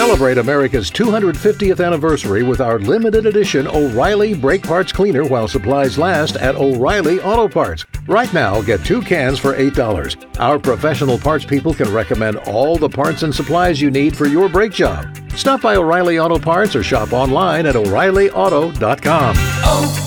Celebrate America's 250th anniversary with our limited edition O'Reilly Brake Parts Cleaner while supplies last at O'Reilly Auto Parts. Right now, get 2 cans for $8. Our professional parts people can recommend all the parts and supplies you need for your brake job. Stop by O'Reilly Auto Parts or shop online at O'ReillyAuto.com.